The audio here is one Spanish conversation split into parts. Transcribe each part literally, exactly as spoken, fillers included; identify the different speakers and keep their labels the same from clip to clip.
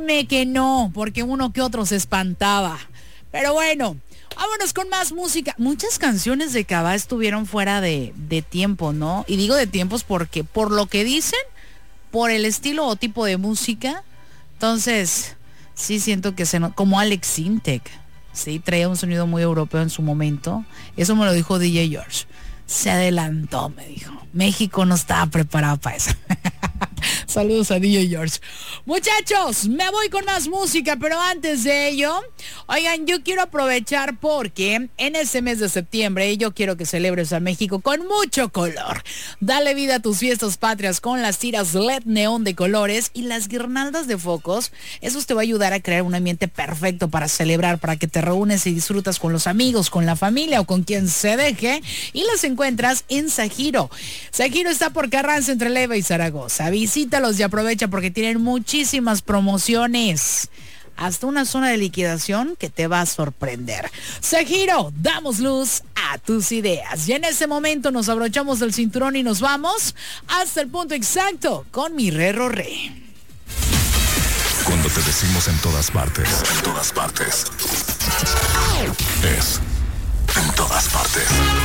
Speaker 1: créanme que no, porque uno que otro se espantaba. Pero bueno, vámonos con más música. Muchas canciones de Cabá estuvieron fuera de, de tiempo, ¿no? Y digo de tiempos porque por lo que dicen, por el estilo o tipo de música, entonces sí siento que se no, como Alex Sintek, sí, traía un sonido muy europeo en su momento. Eso me lo dijo D J George. Se adelantó, me dijo. México no estaba preparado para eso. Saludos a D J George. Muchachos, me voy con más música, pero antes de ello, oigan, yo quiero aprovechar porque en este mes de septiembre yo quiero que celebres a México con mucho color. Dale vida a tus fiestas patrias con las tiras L E D neón de colores y las guirnaldas de focos. Eso te va a ayudar a crear un ambiente perfecto para celebrar, para que te reúnes y disfrutas con los amigos, con la familia o con quien se deje, y las encuentras en Sajiro. Sajiro está por Carranza entre Leva y Zaragoza. Visítalos y aprovecha porque tienen muchísimas promociones. Hasta una zona de liquidación que te va a sorprender. Sajiro, damos luz a tus ideas. Y en ese momento nos abrochamos del cinturón y nos vamos hasta el punto exacto con mi re ro re.
Speaker 2: Cuando te decimos en todas partes, en todas partes, es en todas partes.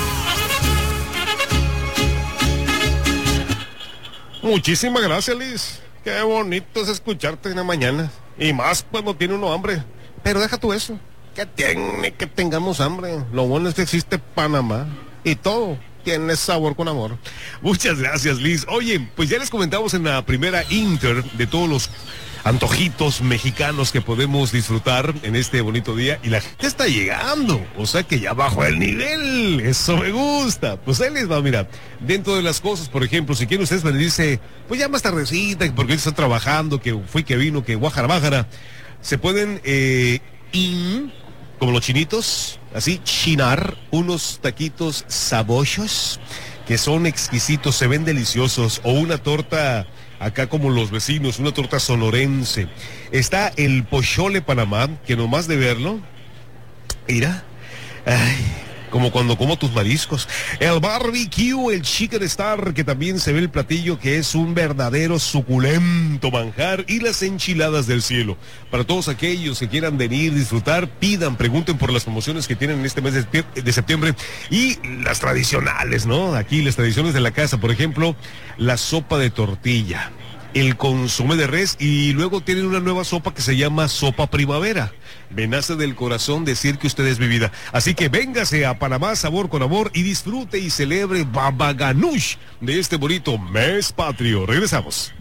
Speaker 3: Muchísimas gracias, Liz. Qué bonito es escucharte en la mañana. Y más cuando tiene uno hambre. Pero deja tú eso. Que tiene que tengamos hambre. Lo bueno es que existe Panamá. Y todo tiene sabor con amor.
Speaker 4: Muchas gracias, Liz. Oye, pues ya les comentamos en la primera Inter de todos los antojitos mexicanos que podemos disfrutar en este bonito día, y la gente está llegando, o sea que ya bajó el nivel. Eso me gusta. Pues ahí les va, mira, dentro de las cosas, por ejemplo, si quieren ustedes venirse pues ya más tardecita, porque están trabajando, que fui, que vino, que guajara, bájara, se pueden eh, in, como los chinitos, así, chinar unos taquitos sabochos que son exquisitos, se ven deliciosos, o una torta acá como los vecinos, una torta sonorense. Está el Pochole Panamá, que nomás de verlo, mira, ay, como cuando como tus mariscos. El barbecue, el Chicken Star, que también se ve el platillo, que es un verdadero suculento manjar, y las enchiladas del cielo. Para todos aquellos que quieran venir, disfrutar, pidan, pregunten por las promociones que tienen en este mes de, de septiembre, y las tradicionales, ¿no? Aquí las tradiciones de la casa, por ejemplo, la sopa de tortilla, el consomé de res, y luego tienen una nueva sopa que se llama sopa primavera. Me nace del corazón decir que usted es mi vida. Así que véngase a Panamá, sabor con amor, y disfrute y celebre Baba Ganoush de este bonito mes patrio. Regresamos.